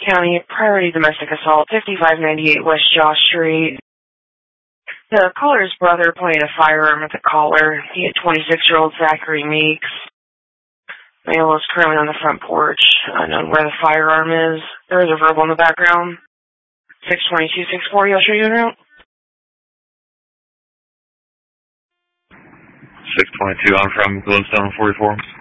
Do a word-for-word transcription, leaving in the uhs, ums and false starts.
County, priority domestic assault, fifty-five ninety-eight West Josh Street. The caller's brother pointed a firearm at the caller. He hit twenty-six-year-old Zachary Meeks. Male is currently on the front porch, unknown where the firearm is. There is a verbal in the background. six twenty-two six forty, I'll show you en route. six twenty-two, I'm from Glowstone forty-four.